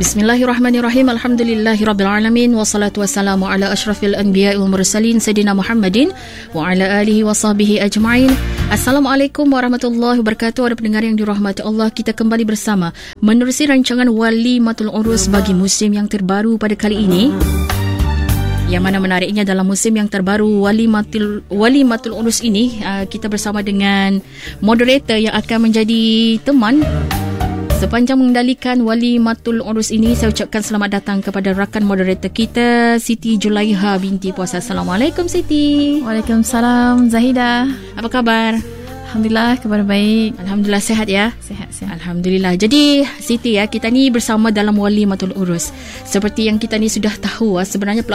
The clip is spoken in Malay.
Bismillahirrahmanirrahim. Alhamdulillahirrabbilalamin. Wassalatu wassalamu ala ashrafil anbiya'i wal mursalin Sayyidina Muhammadin wa ala alihi wa sahbihi ajma'in. Assalamualaikum warahmatullahi wabarakatuh. Para pendengar yang dirahmati Allah, kita kembali bersama menerusi rancangan Walimatul Urus bagi musim yang terbaru pada kali ini. Yang mana menariknya dalam musim yang terbaru Walimatul Urus ini, kita bersama dengan moderator yang akan menjadi teman sepanjang mengendalikan Walimatul Urus ini. Saya ucapkan selamat datang kepada rakan moderator kita, Siti Julaiha binti Puasa. Assalamualaikum Siti. Waalaikumsalam Zahida. Apa kabar? Alhamdulillah, kabar baik. Alhamdulillah, sehat ya? Sehat. Alhamdulillah. Jadi Siti, kita ni bersama dalam Walimatul Urus. Seperti yang kita ni sudah tahu, sebenarnya